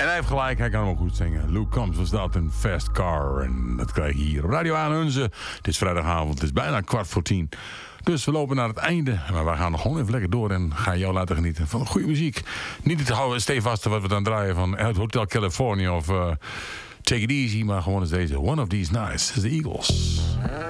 En hij heeft gelijk, hij kan hem ook goed zingen. Luke Combs was dat, een Fast Car. En dat krijg je hier op Radio Aanhunze. Het is vrijdagavond, het is bijna 9:15. Dus we lopen naar het einde. Maar we gaan nog gewoon even lekker door en gaan jou laten genieten van goede muziek. Niet te houden stevast wat we dan draaien van het Hotel California of Take It Easy. Maar gewoon eens deze One of These Nights, is de Eagles.